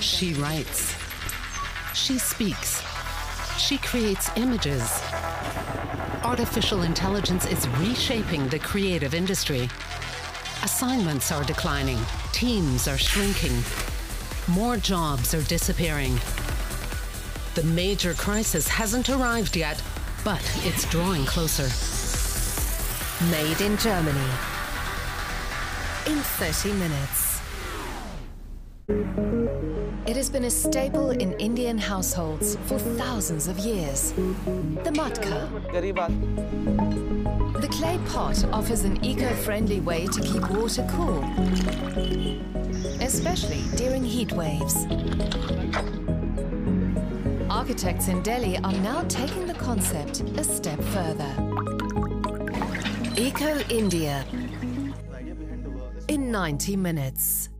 She writes. She speaks. She creates images. Artificial intelligence is reshaping the creative industry. Assignments are declining. Teams are shrinking. More jobs are disappearing. The major crisis hasn't arrived yet, but it's drawing closer. Made in Germany. In 30 minutes. It has been a staple in Indian households for thousands of years. The matka. The clay pot offers an eco-friendly way to keep water cool, especially during heat waves. Architects in Delhi are now taking the concept a step further. Eco India in 90 minutes.